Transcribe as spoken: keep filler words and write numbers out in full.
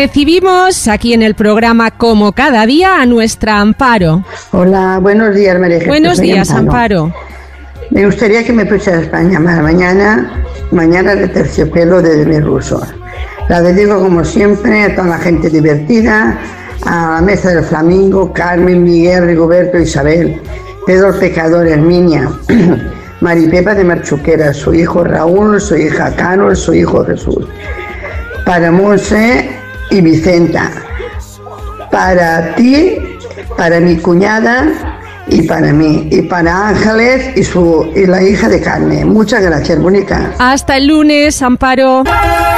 Recibimos aquí en el programa, como cada día, a nuestra Amparo. Hola, buenos días, María Jesús. Buenos días, Amparo. Me gustaría que me pusieras para llamar mañana, mañana de Terciopelo de Denis Rousseau. La dedico, como siempre, a toda la gente divertida, a la mesa del Flamingo, Carmen, Miguel, Rigoberto, Isabel, Pedro el Pecador, Herminia, Maripepa de Marchuquera, su hijo Raúl, su hija Carol, su hijo Jesús. Para Monse y Vicenta. Para ti, para mi cuñada y para mí. Y para Ángeles y, su, y la hija de Carmen. Muchas gracias, bonita. Hasta el lunes, Amparo.